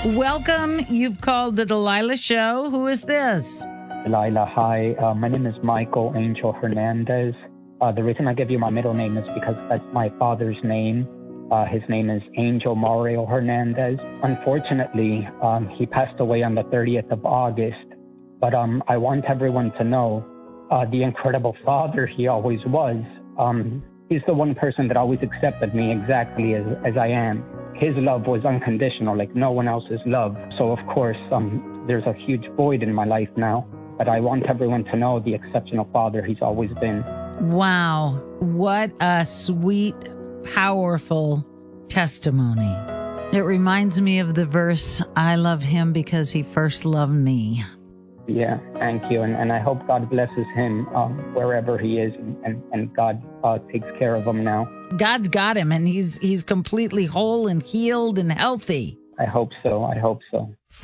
Welcome. You've called the Delilah Show. Who is this? Delilah, hi. My name is Michael Angel Hernandez. The reason I give you my middle name is because that's my father's name. His name is Angel Mario Hernandez. Unfortunately, he passed away on the 30th of August. But I want everyone to know the incredible father he always was. He's the one person that always accepted me exactly as I am. His love was unconditional, like no one else's love. So, of course, there's a huge void in my life now. But I want everyone to know the exceptional father he's always been. Wow. What a sweet, powerful testimony. It reminds me of the verse, I love him because he first loved me. Yeah, thank you. And I hope God blesses him wherever he is and God takes care of him now. God's got him and he's completely whole and healed and healthy. I hope so.